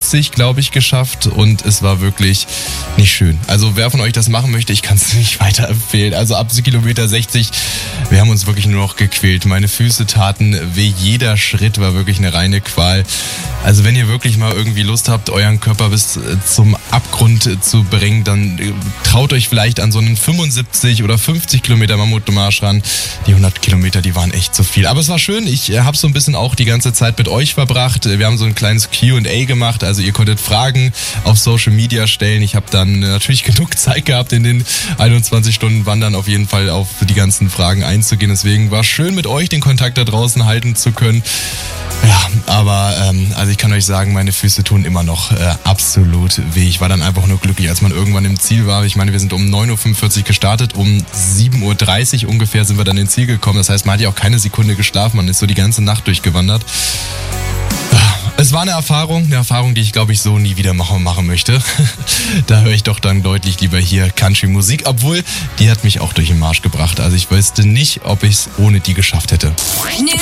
60, glaube ich, geschafft und es war wirklich nicht schön. Also wer von euch das machen möchte, ich kann es nicht weiterempfehlen. Also ab Kilometer 60, wir haben uns wirklich nur noch gequält. Meine Füße taten weh, jeder Schritt war wirklich eine reine Qual. Also wenn ihr wirklich mal irgendwie Lust habt, euren Körper bis zum Abgrund zu bringen, dann traut euch vielleicht an so einen 75 oder 50 Kilometer Mammutmarsch ran. Die 100 Kilometer, die waren echt zu viel. Aber es war schön, ich habe so ein bisschen auch die ganze Zeit mit euch verbracht. Wir haben so ein kleines Q&A gemacht, also ihr konntet Fragen auf Social Media stellen. Ich habe dann natürlich genug Zeit gehabt, in den 21 Stunden Wandern auf jeden Fall auf die ganzen Fragen einzugehen. Deswegen war es schön, mit euch den Kontakt da draußen halten zu können. Ja, aber also ich kann euch sagen, meine Füße tun immer noch absolut weh. Ich war dann einfach nur glücklich, als man irgendwann im Ziel war. Ich meine, wir sind um 9.45 Uhr gestartet, um 7.30 Uhr ungefähr sind wir dann ins Ziel gekommen. Das heißt, man hat ja auch keine Sekunde geschlafen, man ist so die ganze Nacht durchgewandert. Es war eine Erfahrung, die ich glaube ich so nie wieder machen möchte. Da höre ich doch dann deutlich lieber hier Country-Musik, obwohl die hat mich auch durch den Marsch gebracht. Also ich wüsste nicht, ob ich es ohne die geschafft hätte.